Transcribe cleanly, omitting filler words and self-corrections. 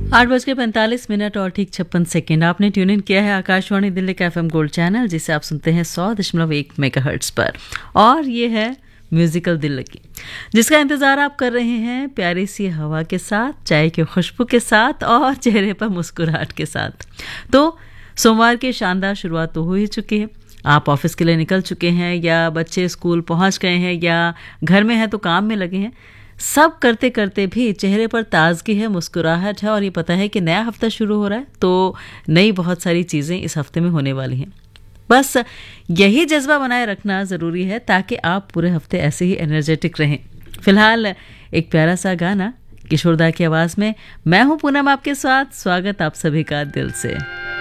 8:45 और ठीक 56 आपने ट्यून इन किया है आकाशवाणी दिल्ली का FM गोल्ड चैनल, जिसे आप सुनते हैं 100.1 मेगाहर्ट्ज पर। और ये है म्यूजिकल दिल लगी, जिसका इंतजार आप कर रहे हैं प्यारी सी हवा के साथ, चाय की खुशबू के साथ और चेहरे पर मुस्कुराहट के साथ। तो सोमवार की शानदार शुरुआत तो हो ही चुकी है। आप ऑफिस के लिए निकल चुके हैं, या बच्चे स्कूल पहुंच गए हैं, या घर में हैं तो काम में लगे हैं। सब करते करते भी चेहरे पर ताजगी है, मुस्कुराहट है, और ये पता है कि नया हफ्ता शुरू हो रहा है, तो नई बहुत सारी चीज़ें इस हफ्ते में होने वाली हैं। बस यही जज्बा बनाए रखना ज़रूरी है, ताकि आप पूरे हफ्ते ऐसे ही एनर्जेटिक रहें। फिलहाल एक प्यारा सा गाना किशोरदा की आवाज़ में, मैं हूँ पूनम आपके साथ। स्वागत आप सभी का दिल से।